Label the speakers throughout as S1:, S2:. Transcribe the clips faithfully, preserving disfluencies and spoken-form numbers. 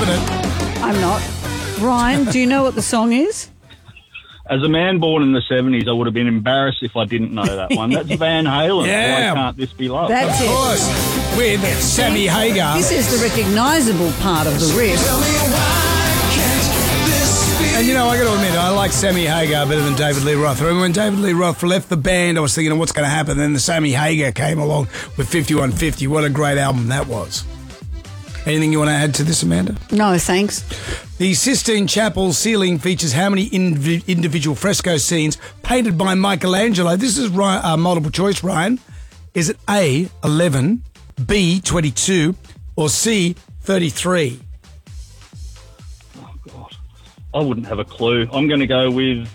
S1: with it.
S2: I'm not. Ryan, do you know what the song is?
S3: As a man born in the seventies, I would have been embarrassed if I didn't know that one. That's Van Halen.
S1: Yeah.
S3: Why can't this be love?
S2: That's
S1: Of
S2: it.
S1: course. With Sammy Hagar.
S2: This is the recognisable part of the riff.
S1: And, you know, I got to admit, I like Sammy Hagar better than David Lee Roth. I remember when David Lee Roth left the band, I was thinking, what's going to happen? Then the Sammy Hagar came along with fifty-one fifty. What a great album that was. Anything you want to add to this, Amanda?
S2: No, thanks.
S1: The Sistine Chapel ceiling features how many inv- individual fresco scenes painted by Michelangelo? This is Ryan, uh, multiple choice, Ryan. Is it A, eleven, B, twenty-two, or C, thirty-three?
S3: Oh, God. I wouldn't have a clue. I'm going to go with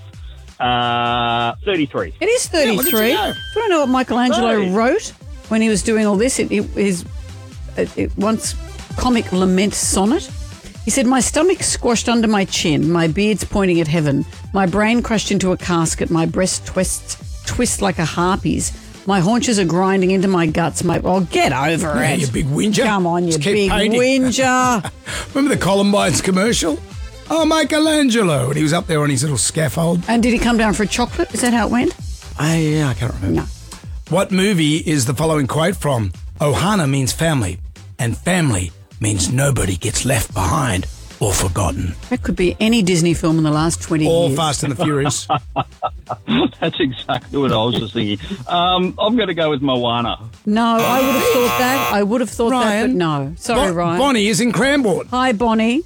S3: uh, thirty-three.
S2: It is thirty-three.
S1: Yeah, what did you know?
S2: Do you know what Michelangelo
S3: Right.
S2: wrote when he was doing all this? It, it is it, it once comic lament sonnet. He said, "My stomach squashed under my chin, my beard's pointing at heaven, my brain crushed into a casket, my breast twists twist like a harpy's, my haunches are grinding into my guts, my oh get over
S1: Yeah,
S2: it.
S1: you big whinger.
S2: Come on, you
S1: Just keep
S2: big
S1: painting.
S2: whinger."
S1: Remember the Columbines commercial? Oh, Michelangelo. And he was up there on his little scaffold.
S2: And did he come down for a chocolate? Is that how it went?
S1: I, yeah, I can't remember.
S2: No.
S1: What movie is the following quote from? Ohana means family, and family means nobody gets left behind or forgotten.
S2: That could be any Disney film in the last twenty
S1: All
S2: years.
S1: Fast and the Furious.
S3: That's exactly what I was just thinking. Um, I'm going to go with Moana.
S2: No, I would have thought that. I would have thought that,
S1: Ryan.
S2: but no. Sorry,
S1: Bon-
S2: Ryan.
S1: Bonnie is in Cranbourne.
S2: Hi, Bonnie.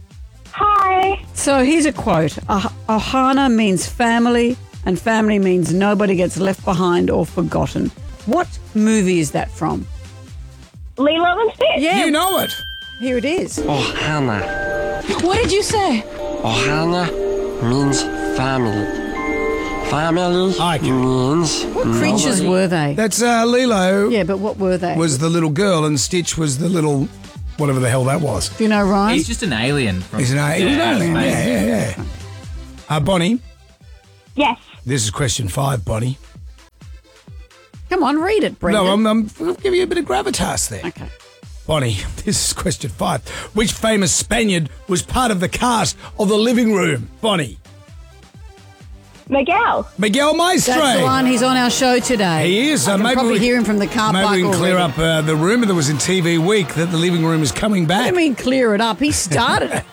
S4: Hi.
S2: So here's a quote. Ah- Ohana means family, and family means nobody gets left behind or forgotten. What movie is that from?
S4: Lilo and Stitch.
S2: Yeah,
S1: You know it.
S2: here it is.
S5: Ohana.
S2: What did you say?
S5: Ohana means family. Family
S1: I can-
S5: means
S2: What creatures
S5: nobody-
S2: were they?
S1: That's uh, Lilo
S2: Yeah, but what were they?
S1: was the little girl and Stitch was the little, whatever the hell that was.
S2: Do you know, Ryan?
S6: He's just an alien. From,
S1: He's an a- he was an
S6: Yeah,
S1: alien.
S6: space.
S1: Yeah, yeah, yeah. Uh, Bonnie,
S4: Yes.
S1: this is question five, Bonnie.
S2: Come on, read it, Brendan.
S1: No, I'm, I'm I'll give you a bit of gravitas there.
S2: Okay.
S1: Bonnie, this is question five. Which famous Spaniard was part of the cast of The Living Room? Bonnie.
S4: Miguel.
S1: Miguel Maestre.
S2: That's the one. He's on our show today.
S1: He is.
S2: I
S1: Uh,
S2: can
S1: maybe
S2: probably
S1: we,
S2: hear him from the car
S1: maybe
S2: park
S1: we can clear
S2: already.
S1: up uh, the rumour that was in T V Week that The Living Room is coming
S2: What
S1: back.
S2: do you mean clear it up? He started it.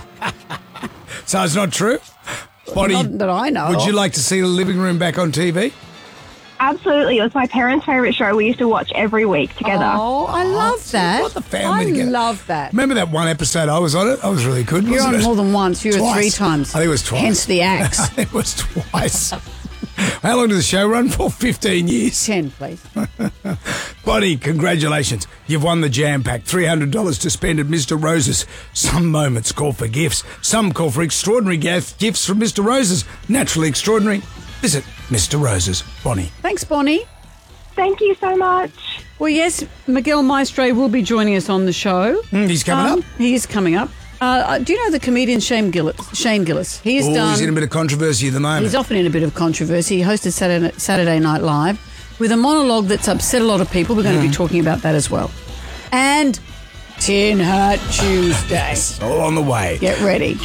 S1: So it's not true? Bonnie,
S2: Not that I know
S1: would you
S2: of.
S1: like to see The Living Room back on T V?
S4: Absolutely. It was my parents' favourite show. We used to watch every week together.
S2: Oh, I love that.
S1: got the family
S2: I
S1: together.
S2: love that.
S1: Remember that one episode I was on it? I was really good,
S2: You're
S1: wasn't
S2: on
S1: it?
S2: more than once. You were
S1: Twice.
S2: three times.
S1: I think it was twice.
S2: Hence the axe.
S1: I think it was twice. How long did the show run for? fifteen years.
S2: Ten, please.
S1: Bonnie, congratulations. You've won the Jam Pack. three hundred dollars to spend at Mister Rose's. Some moments call for gifts. Some call for extraordinary gif- gifts from Mister Rose's. Naturally extraordinary. Visit Mister Rose's. Bonnie.
S2: Thanks, Bonnie.
S4: Thank you so much.
S2: Well, yes, Miguel Maestre will be joining us on the show.
S1: Mm, he's coming
S2: Um,
S1: up.
S2: He is coming up. Uh, do you know the comedian Shane Gillis? Shane Gillis. He has
S1: Oh,
S2: done.
S1: he's in a bit of controversy at the moment.
S2: He's often in a bit of controversy. He hosted Saturday, Saturday Night Live with a monologue that's upset a lot of people. We're going to be talking about that as well. And Tin Hat Tuesday.
S1: All on the way.
S2: Get ready.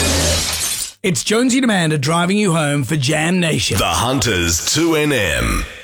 S1: It's Jonesy and Amanda driving you home for Jam Nation.
S7: The Hunters two N M.